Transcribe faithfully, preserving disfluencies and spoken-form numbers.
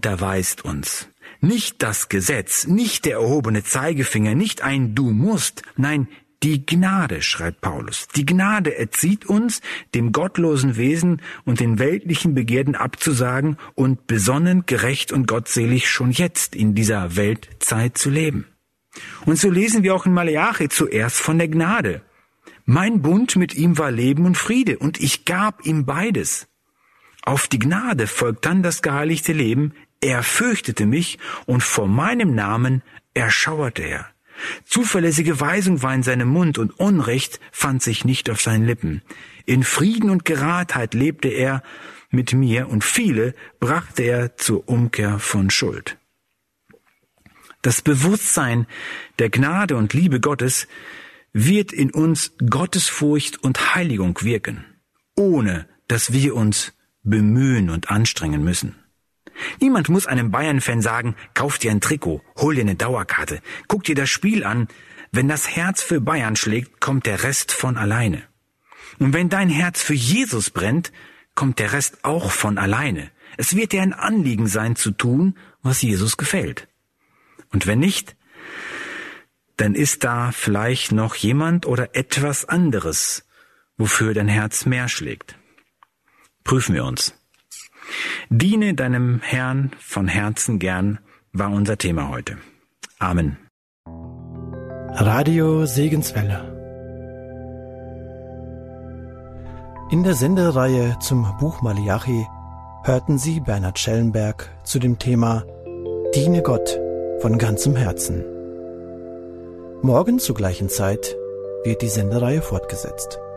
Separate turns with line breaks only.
unterweist uns. Nicht das Gesetz, nicht der erhobene Zeigefinger, nicht ein Du musst, nein, die Gnade, schreibt Paulus. Die Gnade erzieht uns, dem gottlosen Wesen und den weltlichen Begierden abzusagen und besonnen, gerecht und gottselig schon jetzt in dieser Weltzeit zu leben. Und so lesen wir auch in Maleachi zuerst von der Gnade. Mein Bund mit ihm war Leben und Friede, und ich gab ihm beides. Auf die Gnade folgt dann das geheiligte Leben. Er fürchtete mich, und vor meinem Namen erschauerte er. Zuverlässige Weisung war in seinem Mund, und Unrecht fand sich nicht auf seinen Lippen. In Frieden und Geradheit lebte er mit mir, und viele brachte er zur Umkehr von Schuld. Das Bewusstsein der Gnade und Liebe Gottes wird in uns Gottesfurcht und Heiligung wirken, ohne dass wir uns bemühen und anstrengen müssen. Niemand muss einem Bayern-Fan sagen, kauf dir ein Trikot, hol dir eine Dauerkarte, guck dir das Spiel an. Wenn das Herz für Bayern schlägt, kommt der Rest von alleine. Und wenn dein Herz für Jesus brennt, kommt der Rest auch von alleine. Es wird dir ein Anliegen sein, zu tun, was Jesus gefällt. Und wenn nicht, dann ist da vielleicht noch jemand oder etwas anderes, wofür dein Herz mehr schlägt. Prüfen wir uns. Diene deinem Herrn von Herzen gern, war unser Thema heute. Amen.
Radio Segenswelle. In der Sendereihe zum Buch Maleachi hörten Sie Bernhard Schellenberg zu dem Thema Diene Gott von ganzem Herzen. Morgen zur gleichen Zeit wird die Sendereihe fortgesetzt.